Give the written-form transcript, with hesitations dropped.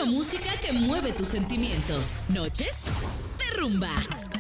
Solo música que mueve tus sentimientos. Noches de rumba.